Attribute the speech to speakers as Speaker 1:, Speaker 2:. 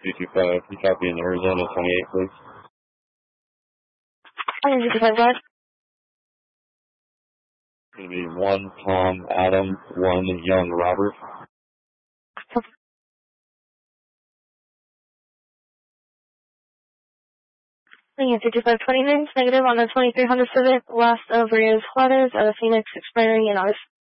Speaker 1: 225, you copy in Arizona 28, please.
Speaker 2: 225, what?
Speaker 1: It's going to be 1 Tom Adam, 1 Young Robert.
Speaker 2: Thank you, 22529, negative on the 2300 Civic, west of Rio Juarez, Phoenix, expiring in August.